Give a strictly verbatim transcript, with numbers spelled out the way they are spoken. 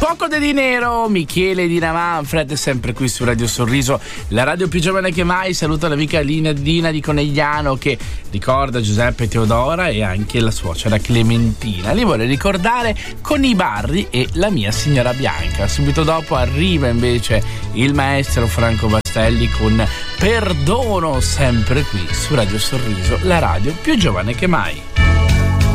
Poco de dinero, Michele Dina Manfred, sempre qui su Radio Sorriso, la radio più giovane che mai. Saluto l'amica Lina Dina di Conegliano che ricorda Giuseppe Teodora e anche la suocera Clementina. Li vorrei ricordare con i Barri e La mia signora Bianca. Subito dopo arriva invece il maestro Franco Bastelli con Perdono, sempre qui su Radio Sorriso, la radio più giovane che mai.